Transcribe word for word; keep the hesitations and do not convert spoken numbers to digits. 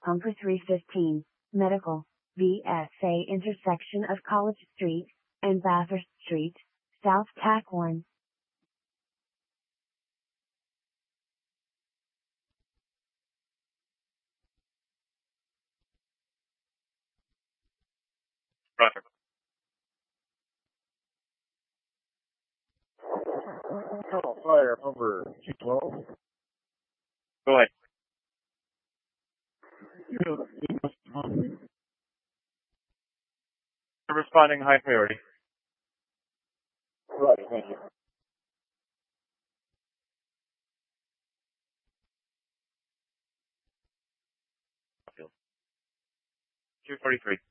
Pumper three fifteen, Medical, V S A intersection of College Street and Bathurst Street, South Tack one. Roger. Call fire over two twelve. Go ahead. Responding high priority. Roger, thank you. two forty-three.